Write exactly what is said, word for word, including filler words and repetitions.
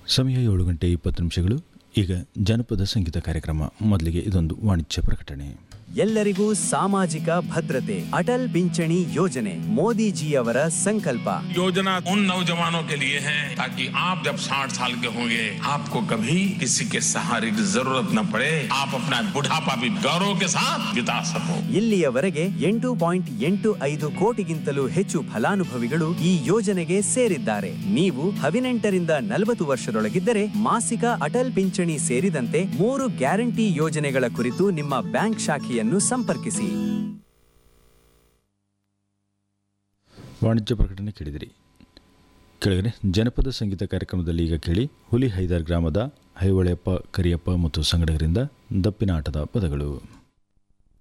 ಸಮಯ ಏಳು ಗಂಟೆ ಇಪ್ಪತ್ತು ನಿಮಿಷಗಳು. ಈಗ ಜನಪದ ಸಂಗೀತ ಕಾರ್ಯಕ್ರಮ. ಮೊದಲಿಗೆ ಇದೊಂದು ವಾಣಿಜ್ಯ ಪ್ರಕಟಣೆ. ಎಲ್ಲರಿಗೂ ಸಾಮಾಜಿಕ ಭದ್ರತೆ, ಅಟಲ್ ಪಿಂಚಣಿ ಯೋಜನೆ ಮೋದಿಜಿಯವರ ಸಂಕಲ್ಪ. ಯೋಜನಾ उन नौजवानों के लिए है ताकि आप जब साठ साल के होंगे आपको कभी किसी के सहारे की जरूरत न पड़े, आप अपना बुढ़ापा भी गौरव के साथ बिता सको. ಇಲ್ಲಿಯವರೆಗೆ ಎಂಟು ಪಾಯಿಂಟ್ ಎಂಟು ಐದು ಕೋಟಿಗಿಂತಲೂ ಹೆಚ್ಚು ಫಲಾನುಭವಿಗಳು ಈ ಯೋಜನೆಗೆ ಸೇರಿದ್ದಾರೆ. ನೀವು ಹದಿನೆಂಟರಿಂದ ನಲವತ್ತು ವರ್ಷದೊಳಗಿದ್ದರೆ ಮಾಸಿಕ ಅಟಲ್ ಪಿಂಚಣಿ ಸೇರಿದಂತೆ ಮೂರು ಗ್ಯಾರಂಟಿ ಯೋಜನೆಗಳ ಕುರಿತು ನಿಮ್ಮ ಬ್ಯಾಂಕ್ ಶಾಖೆಯನ್ನು ಸಂಪರ್ಕಿಸಿ. ವಾಣಿಜ್ಯ ಪ್ರಕಟಣೆ ಕೇಳಿದಿರಿ. ಕೆಳಗಡೆ ಜನಪದ ಸಂಗೀತ ಕಾರ್ಯಕ್ರಮದಲ್ಲಿ ಈಗ ಕೇಳಿ ಹುಲಿ ಹೈದರ್ ಗ್ರಾಮದ ಹೈವಳೆಯಪ್ಪ, ಕರಿಯಪ್ಪ ಮತ್ತು ಸಂಗಡಗರಿಂದ ದಪ್ಪಿನ ಆಟದ ಪದಗಳು.